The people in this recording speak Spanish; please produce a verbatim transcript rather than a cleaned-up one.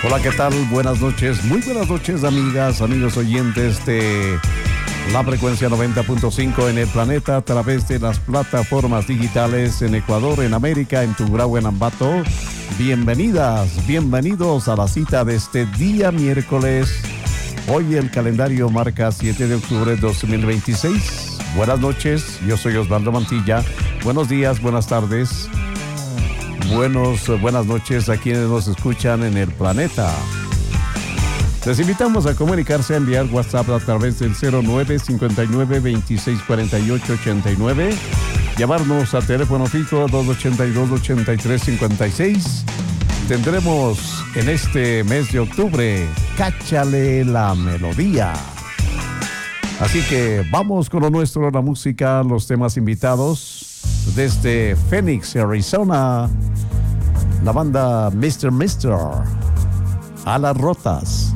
Hola, ¿qué tal? Buenas noches, muy buenas noches, amigas, amigos oyentes de la frecuencia noventa punto cinco en el planeta a través de las plataformas digitales en Ecuador, en América, en Tungurahua, en Ambato. Bienvenidas, bienvenidos a la cita de este día miércoles. Hoy el calendario marca siete de octubre de dos mil veintiséis. Buenas noches, yo soy Osvaldo Mantilla. Buenos días, buenas tardes. Buenos, buenas noches a quienes nos escuchan en el planeta. Les invitamos a comunicarse, a enviar WhatsApp a través del cero nueve cinco nueve veintiséis cuarenta y ocho ochenta y nueve, llamarnos a teléfono fijo dos ochenta y dos ochenta y tres cincuenta y seis. Tendremos en este mes de octubre Cáchale la melodía. Así que vamos con lo nuestro, la música, los temas invitados. Desde Phoenix, Arizona, la banda mister mister A las Rotas.